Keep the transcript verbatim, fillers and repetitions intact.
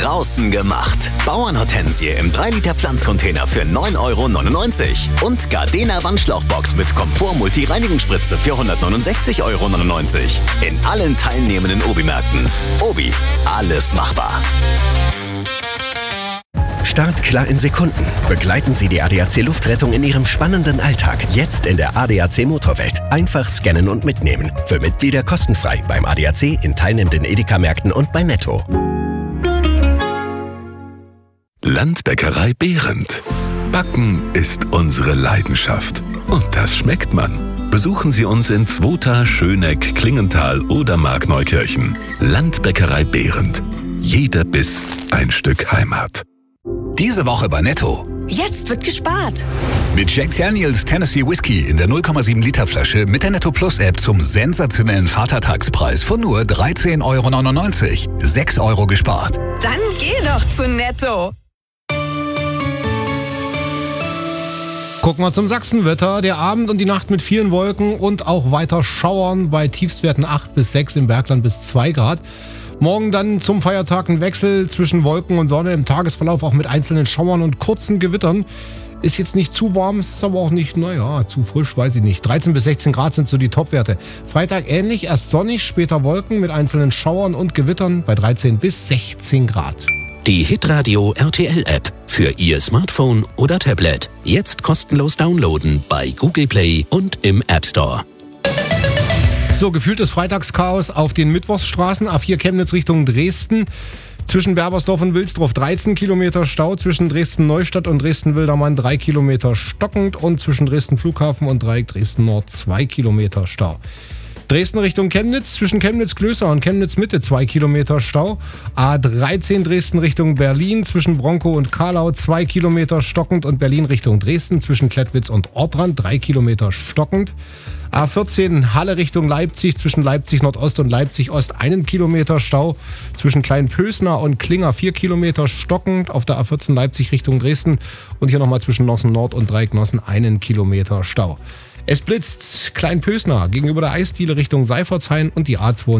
Draußen gemacht. Bauernhortensie im drei Liter Pflanzcontainer für neun Euro neunundneunzig. Und Gardena Wandschlauchbox mit Komfort Multi-Reinigungsspritze für hundertneunundsechzig Euro neunundneunzig. In allen teilnehmenden Obi-Märkten. Obi, alles machbar. Startklar in Sekunden. Begleiten Sie die A D A C Luftrettung in Ihrem spannenden Alltag. Jetzt in der A D A C Motorwelt. Einfach scannen und mitnehmen. Für Mitglieder kostenfrei beim A D A C in teilnehmenden Edeka-Märkten und bei Netto. Landbäckerei Behrendt. Backen ist unsere Leidenschaft. Und das schmeckt man. Besuchen Sie uns in Zwota, Schöneck, Klingenthal oder Markneukirchen. Landbäckerei Behrendt. Jeder Biss ein Stück Heimat. Diese Woche bei Netto. Jetzt wird gespart. Mit Jack Daniels Tennessee Whiskey in der null Komma sieben Liter Flasche mit der Netto Plus App zum sensationellen Vatertagspreis von nur dreizehn Euro neunundneunzig. sechs Euro gespart. Dann geh doch zu Netto. Gucken wir zum Sachsenwetter. Der Abend und die Nacht mit vielen Wolken und auch weiter Schauern bei Tiefstwerten acht bis sechs, im Bergland bis zwei Grad. Morgen dann zum Feiertag ein Wechsel zwischen Wolken und Sonne, im Tagesverlauf auch mit einzelnen Schauern und kurzen Gewittern. Ist jetzt nicht zu warm, ist aber auch nicht, naja, zu frisch, weiß ich nicht. dreizehn bis sechzehn Grad sind so die Topwerte. Freitag ähnlich, erst sonnig, später Wolken mit einzelnen Schauern und Gewittern bei dreizehn bis sechzehn Grad. Die Hitradio R T L-App für Ihr Smartphone oder Tablet. Jetzt kostenlos downloaden bei Google Play und im App Store. So, gefühltes Freitagschaos auf den Mittwochsstraßen. A vier Chemnitz Richtung Dresden. Zwischen Berbersdorf und Wilsdorf dreizehn Kilometer Stau. Zwischen Dresden-Neustadt und Dresden-Wildermann drei Kilometer stockend. Und zwischen Dresden-Flughafen und Dreieck Dresden-Nord zwei Kilometer Stau. Dresden Richtung Chemnitz, zwischen Chemnitz-Klößer und Chemnitz-Mitte zwei Kilometer Stau. A dreizehn Dresden Richtung Berlin, zwischen Bronkow und Karlau zwei Kilometer stockend. Und Berlin Richtung Dresden, zwischen Klettwitz und Ortrand drei Kilometer stockend. A vierzehn Halle Richtung Leipzig, zwischen Leipzig Nordost und Leipzig Ost einen Kilometer Stau. Zwischen Kleinpösner und Klinger vier Kilometer stockend. Auf der A vierzehn Leipzig Richtung Dresden. Und hier nochmal zwischen Nossen Nord und Dreieck Nossen einen Kilometer Stau. Es blitzt Kleinpösner gegenüber der Eisdiele Richtung Seifertshain und die A zwei